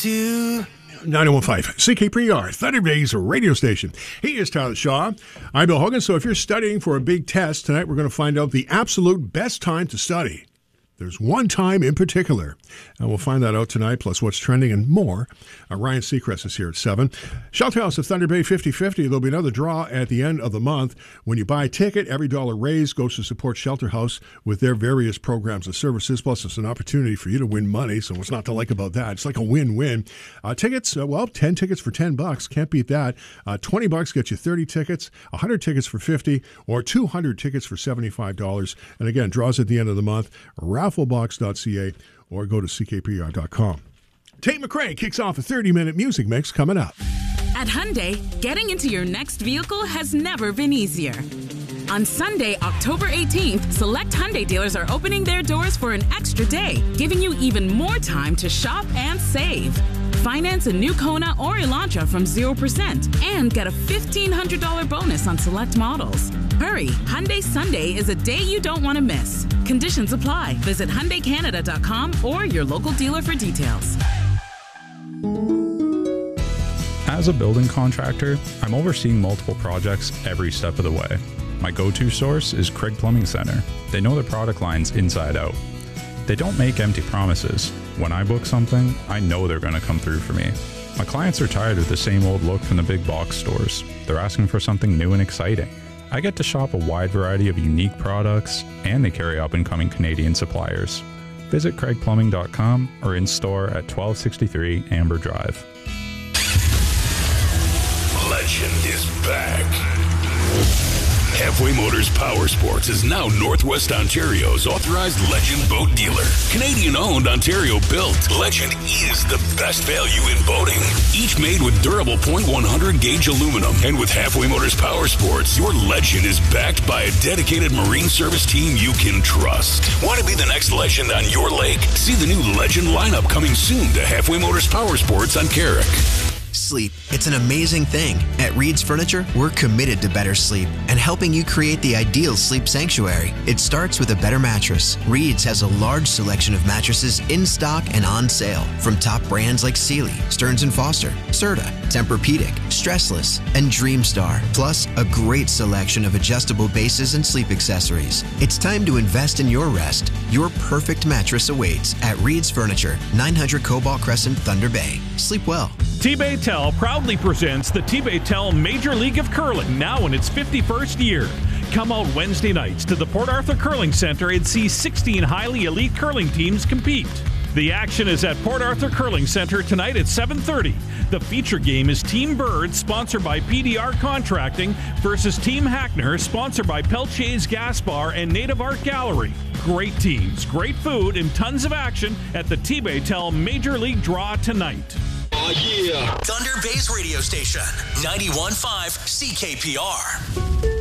to 91.5 CKPR, Thunder Bay's radio station. He is Tyler Shaw. I'm Bill Hogan. So if you're studying for a big test, tonight we're going to find out the absolute best time to study. There's one time in particular, and we'll find that out tonight, plus what's trending and more. Ryan Seacrest is here at 7. Shelter House of Thunder Bay 50-50. There'll be another draw at the end of the month. When you buy a ticket, every dollar raised goes to support Shelter House with their various programs and services, plus it's an opportunity for you to win money, so what's not to like about that? It's like a win-win. Tickets, 10 tickets for $10. Can't beat that. $20 gets you 30 tickets, 100 tickets for $50, or 200 tickets for $75. And again, draws at the end of the month. Rafflebox.ca or go to ckpr.com. Tate McRae kicks off a 30-minute music mix coming up. At Hyundai, getting into your next vehicle has never been easier. On Sunday, October 18th, select Hyundai dealers are opening their doors for an extra day, giving you even more time to shop and save. Finance a new Kona or Elantra from 0% and get a $1,500 bonus on select models. Hurry, Hyundai Sunday is a day you don't want to miss. Conditions apply. Visit HyundaiCanada.com or your local dealer for details. As a building contractor, I'm overseeing multiple projects every step of the way. My go-to source is Craig Plumbing Center. They know their product lines inside out. They don't make empty promises. When I book something, I know they're going to come through for me. My clients are tired of the same old look from the big box stores. They're asking for something new and exciting. I get to shop a wide variety of unique products, and they carry up-and-coming Canadian suppliers. Visit craigplumbing.com or in store at 1263 Amber Drive. Legend is back. Halfway Motors Power Sports is now Northwest Ontario's authorized Legend boat dealer. Canadian-owned, Ontario-built, Legend is the best value in boating. Each made with durable .100 gauge aluminum. And with Halfway Motors Power Sports, your Legend is backed by a dedicated marine service team you can trust. Want to be the next legend on your lake? See the new Legend lineup coming soon to Halfway Motors Power Sports on Carrick. sleep. It's an amazing thing. At Reed's Furniture, we're committed to better sleep and helping you create the ideal sleep sanctuary. It starts with a better mattress. Reed's has a large selection of mattresses in stock and on sale from top brands like Sealy, Stearns & Foster, Serta, Tempur-Pedic, Stressless, and Dreamstar, plus a great selection of adjustable bases and sleep accessories. It's time to invest in your rest. Your perfect mattress awaits at Reed's Furniture, 900 Cobalt Crescent, Thunder Bay. Sleep well. T-Baytel proudly presents the T-Baytel Major League of Curling, now in its 51st year. Come out Wednesday nights to the Port Arthur Curling Center and see 16 highly elite curling teams compete. The action is at Port Arthur Curling Center tonight at 7:30. The feature game is Team Bird, sponsored by PDR Contracting, versus Team Hackner, sponsored by Peltier's Gas Bar and Native Art Gallery. Great teams, great food, and tons of action at the T-Baytel Major League Draw tonight. Oh, yeah. Thunder Bay's radio station, 91.5 CKPR.